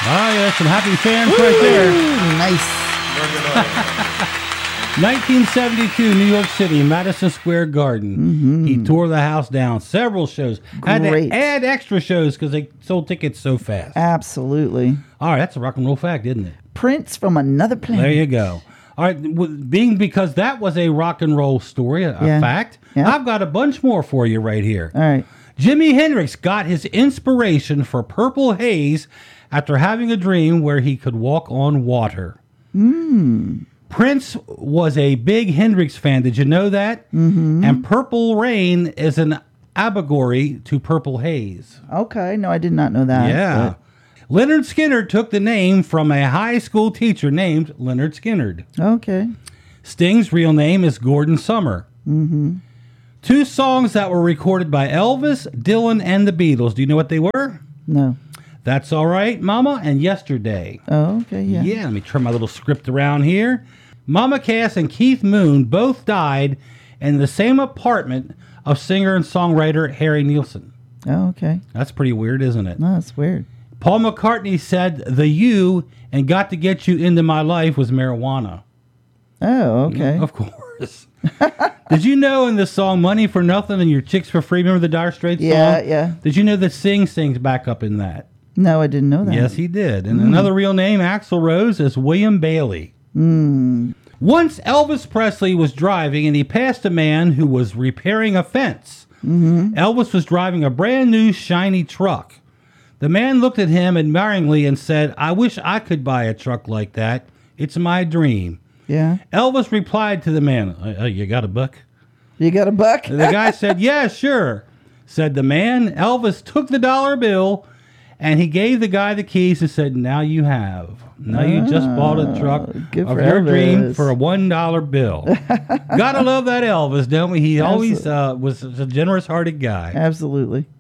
Oh, yeah, some happy fans right there. Nice. 1972, New York City, Madison Square Garden. He tore the house down. Several shows. Had Great. to add extra shows because they sold tickets so fast. Absolutely. All right, that's a rock and roll fact, isn't it? Prince from another planet. There you go. All right, because that was a rock and roll story, a fact, Yeah. I've got a bunch more for you right here. All right. Jimi Hendrix got his inspiration for Purple Haze after having a dream where he could walk on water. Prince was a big Hendrix fan. Did you know that? Mm-hmm. And Purple Rain is an allegory to Purple Haze. Okay. No, I did not know that. Yeah. Leonard Skinner took the name from a high school teacher named Leonard Skinner. Okay. Sting's real name is Gordon Summer. Mm-hmm. Two songs that were recorded by Elvis, Dylan, and the Beatles. Do you know what they were? No. That's All Right, Mama, and Yesterday. Oh, okay. Yeah. Yeah, let me turn my little script around here. Mama Cass and Keith Moon both died in the same apartment of singer and songwriter Harry Nilsson. Oh, okay. That's pretty weird, isn't it? No, that's weird. Paul McCartney said the "You" and "Got to Get You Into My Life" was marijuana. Oh, okay. Of course. Did you know in the song "Money for Nothing" and "Your Chicks for Free"? Remember the Dire Straits song? Yeah. Did you know that Sing sings back up in that? No, I didn't know that. Yes, he did. And another real name, Axl Rose, is William Bailey. Once Elvis Presley was driving and he passed a man who was repairing a fence. Elvis was driving a brand new shiny truck. The man looked at him admiringly and said, "I wish I could buy a truck like that. It's my dream." Yeah. Elvis replied to the man, "You got a buck?" You got a buck? The guy said, "Yeah, sure," said the man. Elvis took the dollar bill and he gave the guy the keys and said, "Now you have. Now you just bought a truck good of for your dream Elvis. for a $1 bill." Gotta love that Elvis, don't we? He always was a generous-hearted guy. Absolutely.